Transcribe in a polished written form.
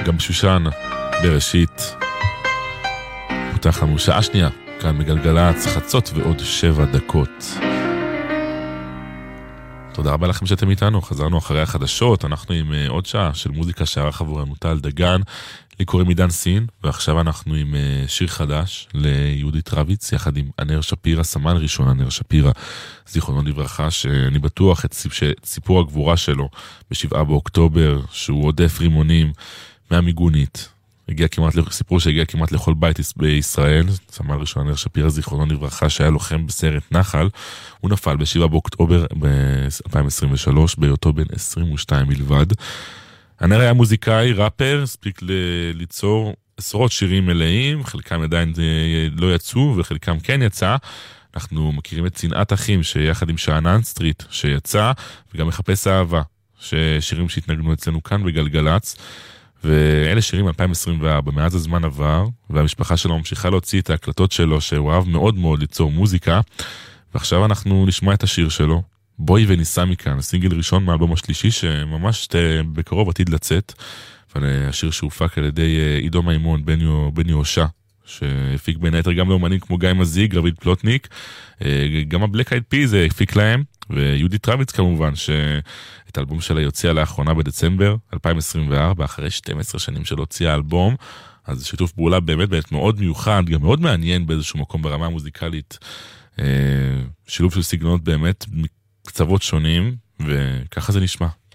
גם שושן בראשית. פותח לנו שעה שנייה, כאן בגלגלצ, חצות ועוד 7 דקות. תודה רבה לכם שאתם איתנו, חזרנו אחרי החדשות, אנחנו עם עוד שעה של מוזיקה שערך עבורנו טל דגן, לי קוראים עידן סין, ועכשיו אנחנו עם שיר חדש ליהודית רביץ, יחד עם ענר שפירא, סמל ראשון ענר שפירא, זיכרונו לברכה, שאני בטוח את סיפור הגבורה שלו ב7 באוקטובר, שהוא עודף רימונים מהמיגונית, סיפור שהגיע כמעט לכל בית בישראל, סמל ראשון ענר שפירא, זיכרונו לברכה, שהיה לוחם בסיירת נחל, הוא נפל ב7 באוקטובר ב-2023, בהיותו בן 22 בלבד. ענר היה מוזיקאי, ראפר, הספיק ליצור עשרות שירים מלאים, חלקם עדיין לא יצאו וחלקם כן יצא. אנחנו מכירים את צנעת אחים שיחד עם שאנן סטריט שיצא, וגם מחפש אהבה, שירים שהתנגנו אצלנו כאן בגלגלץ. ואלה שירים 2024, מאז הזמן עבר, והמשפחה שלו ממשיכה להוציא את ההקלטות שלו, שהוא אהב מאוד מאוד ליצור מוזיקה, ועכשיו אנחנו נשמע את השיר שלו, בואי וניסע מכאן, סינגל ראשון מהאלבום השלישי, שממש בקרוב עתיד לצאת, והשיר שהופק על ידי עידו מימון, בן יהושע, שהפיק בין היתר גם לאומנים כמו גיא מזיג, רביד פלוטניק, גם הבלק אייד פיז הפיק להם, ויהודית רביץ כמובן, שאת האלבום שלה יוציאה לאחרונה בדצמבר 2024, אחרי 12 שנים של הוציאה האלבום, אז שיתוף פעולה באמת מאוד מיוחד, גם מאוד מעניין באיזשהו מקום ברמה המוזיקלית, שילוב של סגנונות באמת מקצוות שונים, וככה זה נשמע.